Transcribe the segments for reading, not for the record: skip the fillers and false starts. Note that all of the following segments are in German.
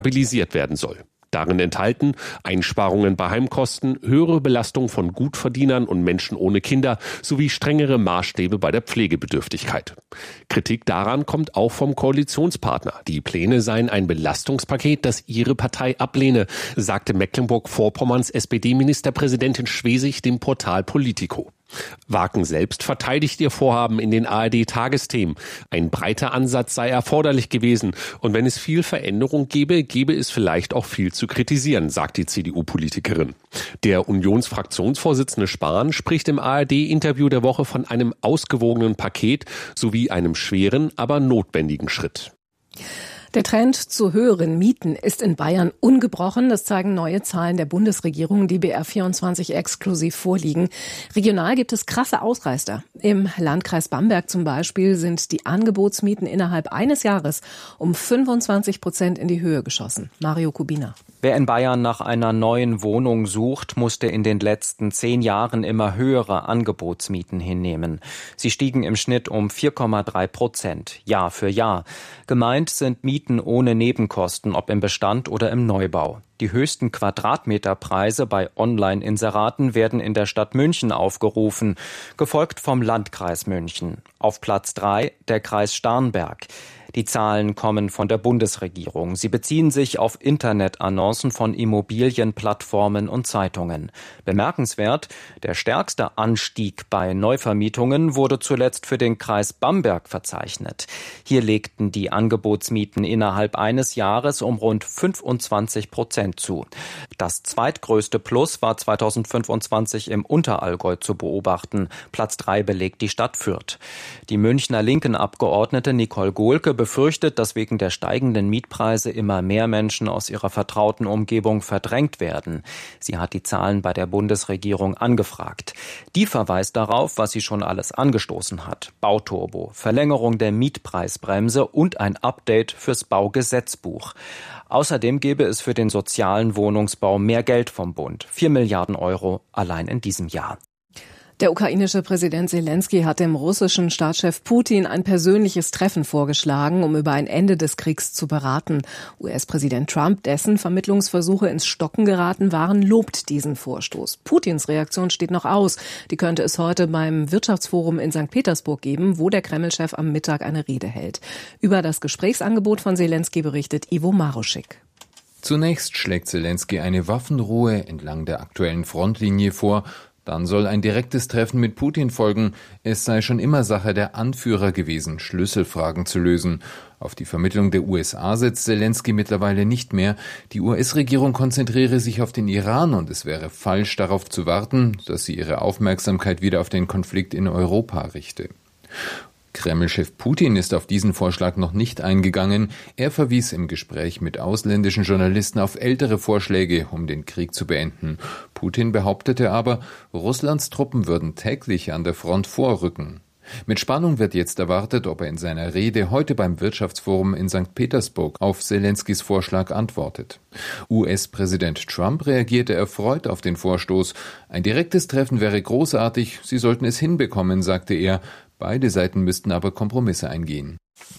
stabilisiert werden soll. Darin enthalten Einsparungen bei Heimkosten, höhere Belastung von Gutverdienern und Menschen ohne Kinder sowie strengere Maßstäbe bei der Pflegebedürftigkeit. Kritik daran kommt auch vom Koalitionspartner. Die Pläne seien ein Belastungspaket, das ihre Partei ablehne, sagte Mecklenburg-Vorpommerns SPD-Ministerpräsidentin Schwesig dem Portal Politico. Waken selbst verteidigt ihr Vorhaben in den ARD-Tagesthemen. Ein breiter Ansatz sei erforderlich gewesen. Und wenn es viel Veränderung gäbe es vielleicht auch viel zu kritisieren, sagt die CDU-Politikerin. Der Unionsfraktionsvorsitzende Spahn spricht im ARD-Interview der Woche von einem ausgewogenen Paket sowie einem schweren, aber notwendigen Schritt. Der Trend zu höheren Mieten ist in Bayern ungebrochen. Das zeigen neue Zahlen der Bundesregierung, die BR24 exklusiv vorliegen. Regional gibt es krasse Ausreißer. Im Landkreis Bamberg zum Beispiel sind die Angebotsmieten innerhalb eines Jahres um 25% in die Höhe geschossen. Mario Kubina. Wer in Bayern nach einer neuen Wohnung sucht, musste in den letzten 10 Jahren immer höhere Angebotsmieten hinnehmen. Sie stiegen im Schnitt um 4,3%, Jahr für Jahr. Gemeint sind Mieten ohne Nebenkosten, ob im Bestand oder im Neubau. Die höchsten Quadratmeterpreise bei Online-Inseraten werden in der Stadt München aufgerufen, gefolgt vom Landkreis München. Auf Platz 3 der Kreis Starnberg. Die Zahlen kommen von der Bundesregierung. Sie beziehen sich auf Internetannoncen von Immobilienplattformen und Zeitungen. Bemerkenswert, der stärkste Anstieg bei Neuvermietungen wurde zuletzt für den Kreis Bamberg verzeichnet. Hier legten die Angebotsmieten innerhalb eines Jahres um rund 25% zu. Das zweitgrößte Plus war 2025 im Unterallgäu zu beobachten. Platz 3 belegt die Stadt Fürth. Die Münchner Linken-Abgeordnete Nicole Gohlke befürchtet, dass wegen der steigenden Mietpreise immer mehr Menschen aus ihrer vertrauten Umgebung verdrängt werden. Sie hat die Zahlen bei der Bundesregierung angefragt. Die verweist darauf, was sie schon alles angestoßen hat. Bauturbo, Verlängerung der Mietpreisbremse und ein Update fürs Baugesetzbuch. Außerdem gäbe es für den sozialen Wohnungsbau mehr Geld vom Bund. 4 Milliarden Euro allein in diesem Jahr. Der ukrainische Präsident Selenskyj hat dem russischen Staatschef Putin ein persönliches Treffen vorgeschlagen, um über ein Ende des Kriegs zu beraten. US-Präsident Trump, dessen Vermittlungsversuche ins Stocken geraten waren, lobt diesen Vorstoß. Putins Reaktion steht noch aus. Die könnte es heute beim Wirtschaftsforum in St. Petersburg geben, wo der Kreml-Chef am Mittag eine Rede hält. Über das Gesprächsangebot von Selenskyj berichtet Ivo Maruschik. Zunächst schlägt Selenskyj eine Waffenruhe entlang der aktuellen Frontlinie vor. Dann soll ein direktes Treffen mit Putin folgen. Es sei schon immer Sache der Anführer gewesen, Schlüsselfragen zu lösen. Auf die Vermittlung der USA setzt Selenskyj mittlerweile nicht mehr. Die US-Regierung konzentriere sich auf den Iran und es wäre falsch, darauf zu warten, dass sie ihre Aufmerksamkeit wieder auf den Konflikt in Europa richte. Kreml-Chef Putin ist auf diesen Vorschlag noch nicht eingegangen. Er verwies im Gespräch mit ausländischen Journalisten auf ältere Vorschläge, um den Krieg zu beenden. Putin behauptete aber, Russlands Truppen würden täglich an der Front vorrücken. Mit Spannung wird jetzt erwartet, ob er in seiner Rede heute beim Wirtschaftsforum in St. Petersburg auf Selenskys Vorschlag antwortet. US-Präsident Trump reagierte erfreut auf den Vorstoß. Ein direktes Treffen wäre großartig, sie sollten es hinbekommen, sagte er. Beide Seiten müssten aber Kompromisse eingehen.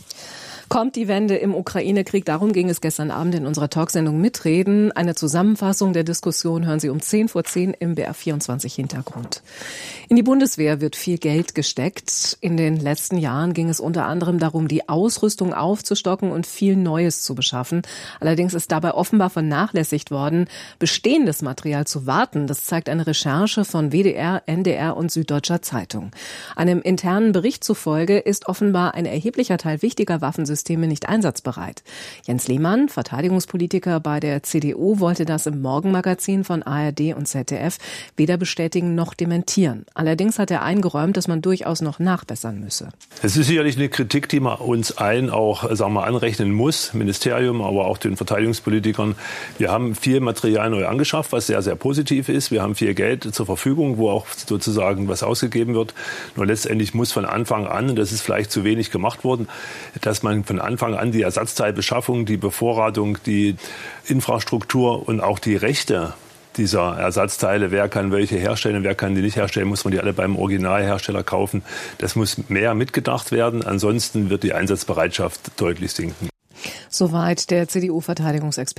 Kommt die Wende im Ukraine-Krieg? Darum ging es gestern Abend in unserer Talksendung Mitreden. Eine Zusammenfassung der Diskussion hören Sie um 10:10 im BR24 Hintergrund. In die Bundeswehr wird viel Geld gesteckt. In den letzten Jahren ging es unter anderem darum, die Ausrüstung aufzustocken und viel Neues zu beschaffen. Allerdings ist dabei offenbar vernachlässigt worden, bestehendes Material zu warten. Das zeigt eine Recherche von WDR, NDR und Süddeutscher Zeitung. Einem internen Bericht zufolge ist offenbar ein erheblicher Teil wichtiger Waffensysteme nicht einsatzbereit. Jens Lehmann, Verteidigungspolitiker bei der CDU, wollte das im Morgenmagazin von ARD und ZDF weder bestätigen noch dementieren. Allerdings hat er eingeräumt, dass man durchaus noch nachbessern müsse. Es ist sicherlich eine Kritik, die man uns allen auch anrechnen muss, Ministerium, aber auch den Verteidigungspolitikern. Wir haben viel Material neu angeschafft, was sehr, sehr positiv ist. Wir haben viel Geld zur Verfügung, wo auch sozusagen was ausgegeben wird. Nur letztendlich muss von Anfang an, und das ist vielleicht zu wenig gemacht worden, dass man von Anfang an die Ersatzteilbeschaffung, die Bevorratung, die Infrastruktur und auch die Rechte dieser Ersatzteile, wer kann welche herstellen, wer kann die nicht herstellen, muss man die alle beim Originalhersteller kaufen. Das muss mehr mitgedacht werden, ansonsten wird die Einsatzbereitschaft deutlich sinken. Soweit der CDU-Verteidigungsexperte.